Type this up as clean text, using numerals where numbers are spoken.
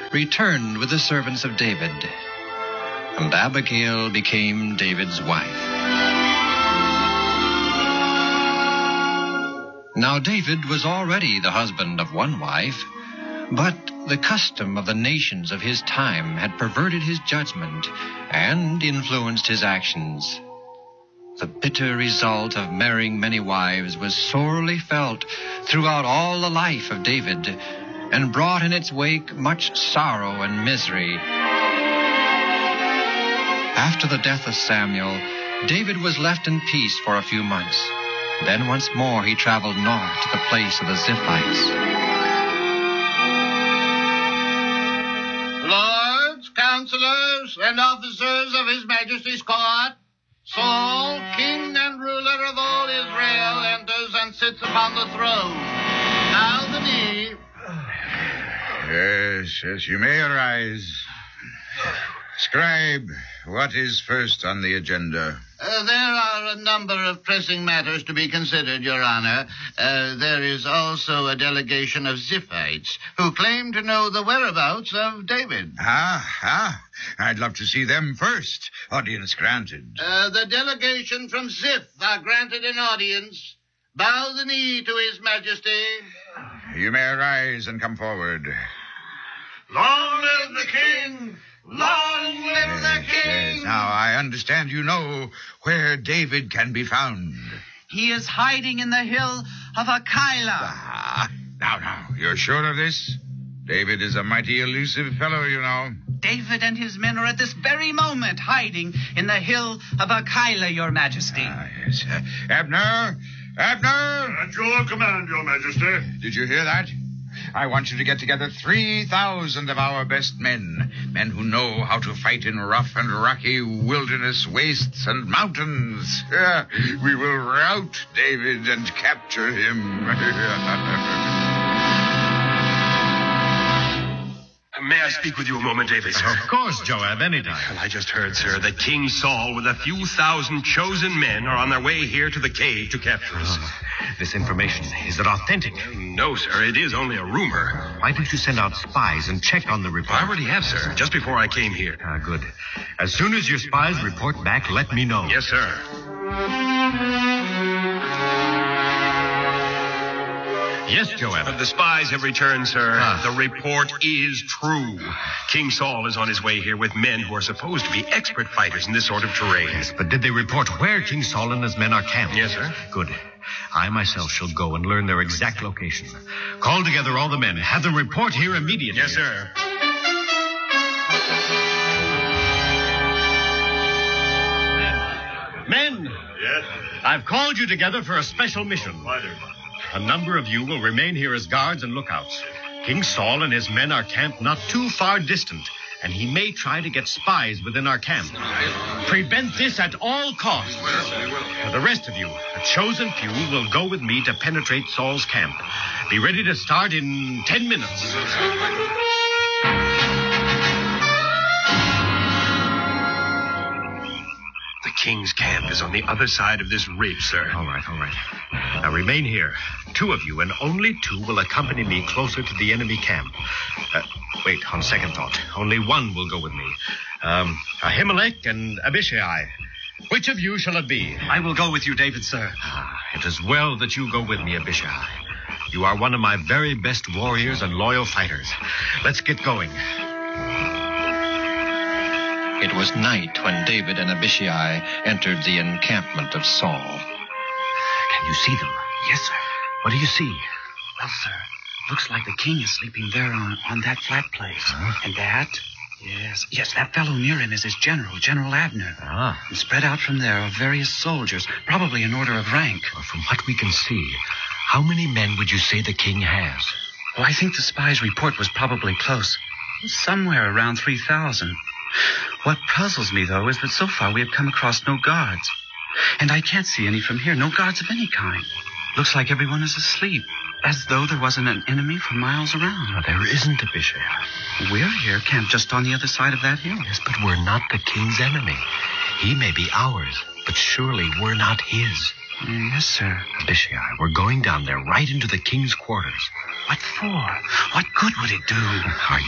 returned with the servants of David, and Abigail became David's wife. Now David was already the husband of one wife, but the custom of the nations of his time had perverted his judgment and influenced his actions. The bitter result of marrying many wives was sorely felt throughout all the life of David, and brought in its wake much sorrow and misery. After the death of Samuel, David was left in peace for a few months. Then once more he traveled north to the place of the Ziphites. Lords, counselors, and officers of His Majesty's court, Saul, king and ruler of all Israel, enters and sits upon the throne. Now the knee. Yes, you may arise. Scribe, what is first on the agenda? There are a number of pressing matters to be considered, Your Honor. There is also a delegation of Ziphites who claim to know the whereabouts of David. I'd love to see them first. Audience granted. The delegation from Ziph are granted an audience. Bow the knee to His Majesty. You may arise and come forward. Long live the King! Long live the King! Yes. Now, I understand you know where David can be found. He is hiding in the hill of Akila. Now, you're sure of this? David is a mighty elusive fellow, you know. David and his men are at this very moment hiding in the hill of Akila, Your Majesty. Yes. Abner! At your command, Your Majesty. Did you hear that? I want you to get together 3,000 of our best men who know how to fight in rough and rocky wilderness wastes and mountains. We will rout David and capture him. May I speak with you a moment, David, sir? Of course, Joab, anytime. Well, I just heard, sir, that King Saul with a few thousand chosen men are on their way here to the cave to capture us. This information, is it authentic? No, sir, it is only a rumor. Why didn't you send out spies and check on the report? I already have, sir, just before I came here. Good. As soon as your spies report back, let me know. Yes, sir. Yes, Joab. The spies have returned, sir. The report is true. King Saul is on his way here with men who are supposed to be expert fighters in this sort of terrain. Yes, but did they report where King Saul and his men are camped? Yes, sir. Good. I myself shall go and learn their exact location. Call together all the men. Have them report here immediately. Yes, sir. Men! Yes? I've called you together for a special mission. Why, dear? A number of you will remain here as guards and lookouts. King Saul and his men are camped not too far distant, and he may try to get spies within our camp. Prevent this at all costs. The rest of you, a chosen few, will go with me to penetrate Saul's camp. Be ready to start in 10 minutes. The King's camp is on the other side of this ridge, sir. All right. Now remain here. 2 of you, and only 2 will accompany me closer to the enemy camp. Wait, on second thought, only 1 will go with me. Ahimelech and Abishai. Which of you shall it be? I will go with you, David, sir. It is well that you go with me, Abishai. You are one of my very best warriors and loyal fighters. Let's get going. It was night when David and Abishai entered the encampment of Saul. Can you see them? Yes, sir. What do you see? Well, sir, looks like the king is sleeping there on that flat place. Huh? And that? Yes, that fellow near him is his General Abner. And spread out from there are various soldiers, probably in order of rank. Well, from what we can see, how many men would you say the king has? Oh, I think the spy's report was probably close. Somewhere around 3,000. What puzzles me, though, is that so far we have come across no guards. And I can't see any from here, no guards of any kind. Looks like everyone is asleep, as though there wasn't an enemy for miles around. No, there isn't, Abishai. We're here, camped just on the other side of that hill. Yes, but we're not the king's enemy. He may be ours, but surely we're not his. Yes, sir. Abishai, we're going down there right into the king's quarters. What for? What good would it do? Are